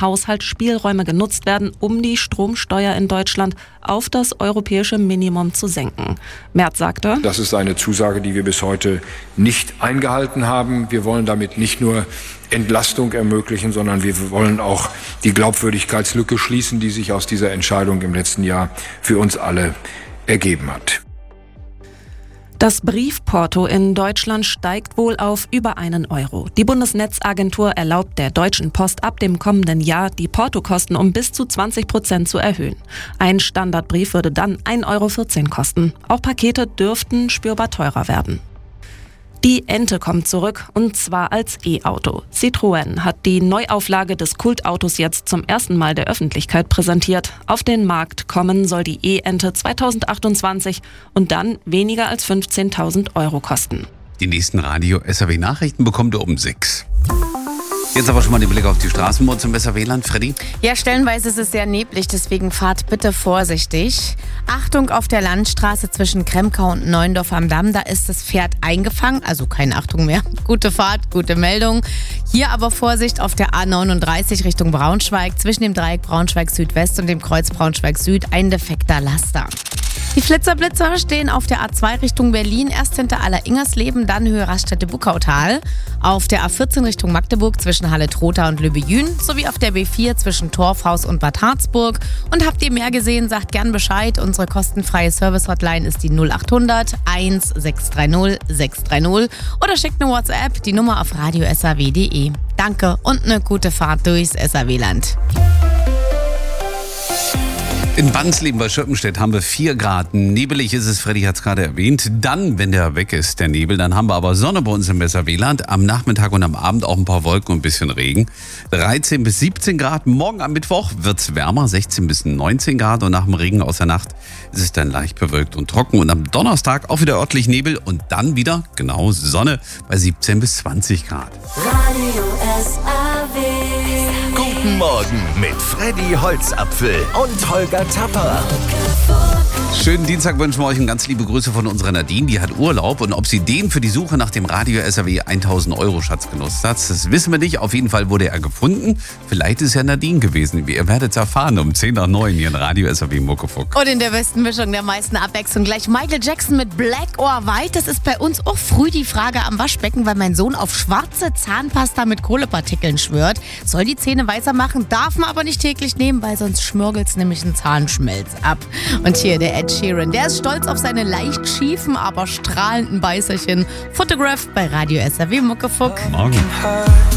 Haushalt Spielräume genutzt werden, um die Stromsteuer in Deutschland auf das europäische Minimum zu senken. Merz sagte: Das ist eine Zusage, die wir bis heute nicht eingehalten haben. Wir wollen damit nicht nur Entlastung ermöglichen, sondern wir wollen auch die Glaubwürdigkeitslücke schließen, die sich aus dieser Entscheidung im letzten Jahr für uns alle ergeben hat. Das Briefporto in Deutschland steigt wohl auf über 1 Euro. Die Bundesnetzagentur erlaubt der Deutschen Post ab dem kommenden Jahr, die Portokosten um bis zu 20% zu erhöhen. Ein Standardbrief würde dann 1,14 Euro kosten. Auch Pakete dürften spürbar teurer werden. Die Ente kommt zurück, und zwar als E-Auto. Citroën hat die Neuauflage des Kultautos jetzt zum ersten Mal der Öffentlichkeit präsentiert. Auf den Markt kommen soll die E-Ente 2028 und dann weniger als 15.000 Euro kosten. Die nächsten Radio-SAW-Nachrichten bekommt ihr um 6. Jetzt aber schon mal den Blick auf die Straßen zum SAW-Land. Freddy? Ja, stellenweise ist es sehr neblig, deswegen fahrt bitte vorsichtig. Achtung auf der Landstraße zwischen Kremkau und Neuendorf am Damm, da ist das Pferd eingefangen, also keine Achtung mehr. Gute Fahrt, gute Meldung. Hier aber Vorsicht auf der A39 Richtung Braunschweig, zwischen dem Dreieck Braunschweig Südwest und dem Kreuz Braunschweig Süd, ein defekter Laster. Die Flitzer-Blitzer stehen auf der A2 Richtung Berlin, erst hinter Aller-Ingersleben, dann Höhe Raststätte-Buckautal. Auf der A14 Richtung Magdeburg zwischen Halle-Trotha und Lübbe-Jün, sowie auf der B4 zwischen Torfhaus und Bad Harzburg. Und habt ihr mehr gesehen, sagt gern Bescheid. Unsere kostenfreie Service-Hotline ist die 0800 1630 630 oder schickt eine WhatsApp, die Nummer auf radio-saw.de. Danke und eine gute Fahrt durchs SAW-Land. In Bansleben bei Schöppenstedt haben wir 4 Grad. Nebelig ist es, Freddy hat es gerade erwähnt. Dann, wenn der weg ist, der Nebel, dann haben wir aber Sonne bei uns im SAW-Land. Am Nachmittag und am Abend auch ein paar Wolken und ein bisschen Regen. 13 bis 17 Grad. Morgen am Mittwoch wird es wärmer, 16 bis 19 Grad. Und nach dem Regen aus der Nacht ist es dann leicht bewölkt und trocken. Und am Donnerstag auch wieder örtlich Nebel und dann wieder, genau, Sonne bei 17 bis 20 Grad. Radio SAW. Guten Morgen mit Freddy Holzapfel und Holger Tapper. Schönen Dienstag wünschen wir euch und ganz liebe Grüße von unserer Nadine. Die hat Urlaub und ob sie den für die Suche nach dem Radio SAW 1000 Euro Schatz genutzt hat, das wissen wir nicht. Auf jeden Fall wurde er gefunden. Vielleicht ist ja Nadine gewesen. Ihr werdet es erfahren um 10 nach 9 hier in Radio SAW Muckefuck. Und in der besten Mischung der meisten Abwechslung gleich Michael Jackson mit Black or White. Das ist bei uns auch früh die Frage am Waschbecken, weil mein Sohn auf schwarze Zahnpasta mit Kohlepartikeln schwört. Soll die Zähne weißer machen, darf man aber nicht täglich nehmen, weil sonst schmürgelt's nämlich einen Zahnschmelz ab. Und hier der Ed Sheeran, der ist stolz auf seine leicht schiefen, aber strahlenden Beißerchen. Photographed bei Radio SAW Muckefuck. Morgen.